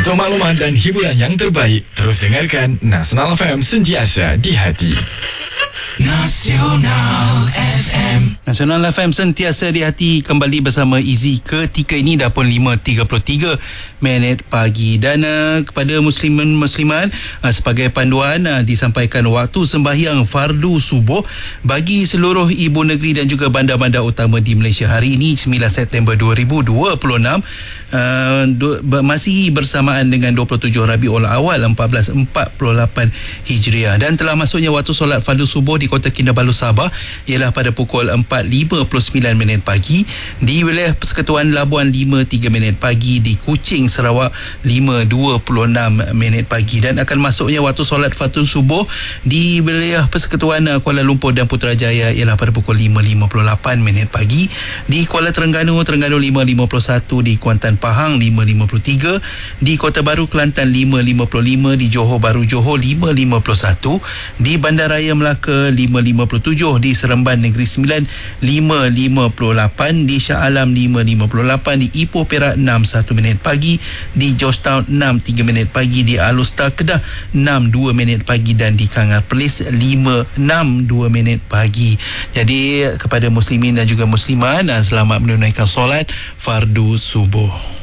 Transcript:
Untuk maklumat dan hiburan yang terbaik, terus dengarkan Nasional FM, sentiasa di hati. Nasional FM. Nasional FM sentiasa di hati, kembali bersama Izzy ketika ini dah pun 5.33 minit pagi. Dan kepada musliman sebagai panduan disampaikan waktu sembahyang fardu subuh bagi seluruh ibu negeri dan juga bandar-bandar utama di Malaysia hari ini 9 September 2026, masih bersamaan dengan 27 Rabiul Awal 1448 Hijriah, dan telah masuknya waktu solat fardu subuh di Kota Kinabalu, Sabah ialah pada pukul 4.59 minit pagi, di wilayah Persekutuan Labuan 5.3 minit pagi, di Kuching, Sarawak 5.26 minit pagi, dan akan masuknya waktu solat fardu subuh di wilayah Persekutuan Kuala Lumpur dan Putrajaya ialah pada pukul 5.58 minit pagi, di Kuala Terengganu 5.51, di Kuantan Pahang 5.53, di Kota Baru Kelantan 5.55, di Johor Bahru Johor 5.51, di Bandaraya Melaka 5.57, di Seremban Negeri Sembilan 5.58, di Shah Alam 5.58, di Ipoh Perak 6.1 minit pagi, di Georgetown 6.3 minit pagi, di Alustar Kedah 6.2 minit pagi, dan di Kangar Perlis 5.62 minit pagi. Jadi kepada muslimin dan juga muslimat, selamat menunaikan solat fardu subuh.